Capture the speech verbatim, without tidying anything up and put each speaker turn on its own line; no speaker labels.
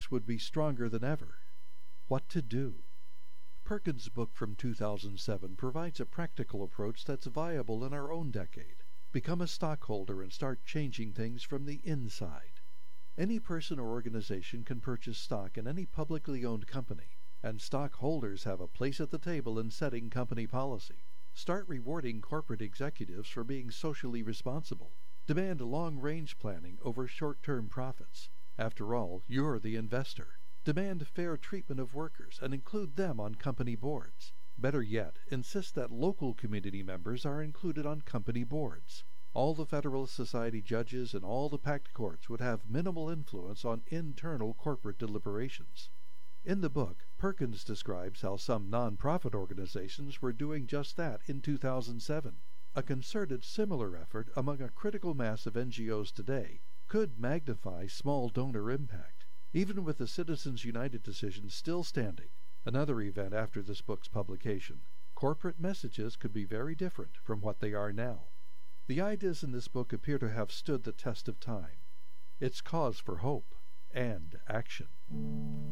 business would be stronger than ever. What to do? Perkins' book from two thousand seven provides a practical approach that's viable in our own decade. Become a stockholder and start changing things from the inside. Any person or organization can purchase stock in any publicly owned company, and stockholders have a place at the table in setting company policy. Start rewarding corporate executives for being socially responsible. Demand long-range planning over short-term profits. After all, you're the investor. Demand fair treatment of workers and include them on company boards. Better yet, insist that local community members are included on company boards. All the Federalist Society judges and all the packed courts would have minimal influence on internal corporate deliberations. In the book, Perkins describes how some nonprofit organizations were doing just that in two thousand seven. A concerted similar effort among a critical mass of N G Os today could magnify small donor impact, even with the Citizens United decision still standing. Another event after this book's publication. Corporate messages could be very different from what they are now. The ideas in this book appear to have stood the test of time. It's cause for hope and action.